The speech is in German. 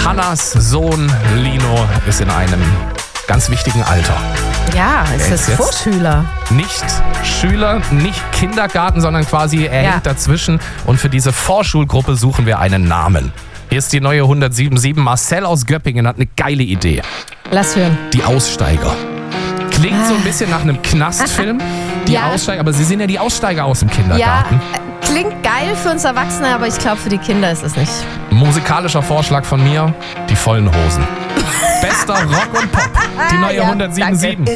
Hannas Sohn Lino ist in einem ganz wichtigen Alter. Ja, Er ist ist das jetzt- Vorschüler. Nicht Schüler, nicht Kindergarten, sondern quasi er Ja. hängt dazwischen. Und für diese Vorschulgruppe suchen wir einen Namen. Hier ist die neue 107.7. Marcel aus Göppingen hat eine geile Idee. Lass hören. Die Aussteiger. Klingt so ein bisschen nach einem Knastfilm. Die Ja. Aussteiger, aber sie sind ja die Aussteiger aus dem Ja, Kindergarten. klingt geil für uns Erwachsene, aber ich glaube, für die Kinder ist es nicht. Musikalischer Vorschlag von mir, die vollen Hosen. Bester Rock und Pop. Die neue Ja, 107.7.